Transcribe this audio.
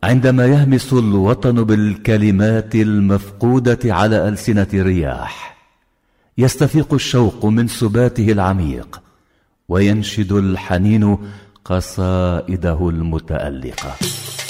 عندما يهمس الوطن بالكلمات المفقودة على ألسنة الرياح، يستفيق الشوق من سباته العميق، وينشد الحنين قصائده المتألقة.